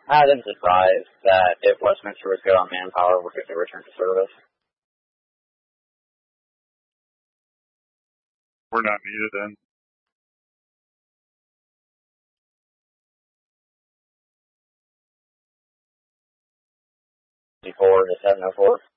I didn't advise that if Westminster was good on manpower, we're good to return to service. We're not needed then. Before to 704.